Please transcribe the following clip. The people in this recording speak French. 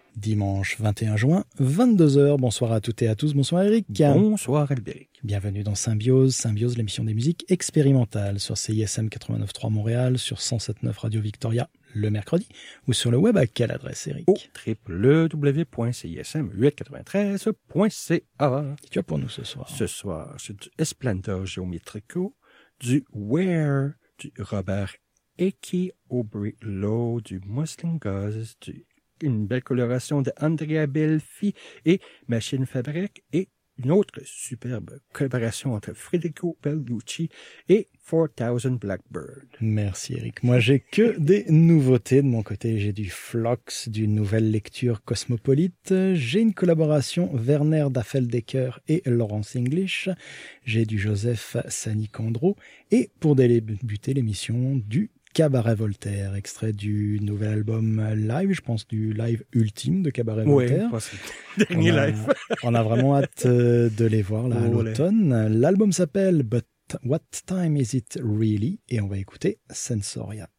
Dimanche 21 juin, 22h. Bonsoir à toutes et à tous. Bonsoir Eric. Bonsoir Albéric. Bienvenue dans Symbiose. Symbiose, l'émission des musiques expérimentales sur CISM 89.3 Montréal, sur 107.9 Radio Victoria le mercredi, ou sur le web à quelle adresse, Eric? Au www.cism893.ca. Qu'est-ce que tu as pour nous ce soir? Ce soir, c'est du Esplendor Geometrico, du Where, du Robert Eki Aubrey Lowe, du Muslin Gauze, une belle coloration de Andrea Belfi et Machine Fabrique, et une autre superbe collaboration entre Federico Bellucci et 4000 Blackbird. Merci Eric. Moi, j'ai que des nouveautés de mon côté. J'ai du Phlox, d'une nouvelle lecture cosmopolite. J'ai une collaboration Werner Daffeldecker et Laurence English. J'ai du Joseph Sanicandro. Et pour débuter l'émission, du Cabaret Voltaire, extrait du nouvel album live, je pense du live ultime de Cabaret Voltaire. Oui, dernier live. On a vraiment hâte de les voir là à l'automne. L'album s'appelle But What Time Is It Really? Et on va écouter Sensoria.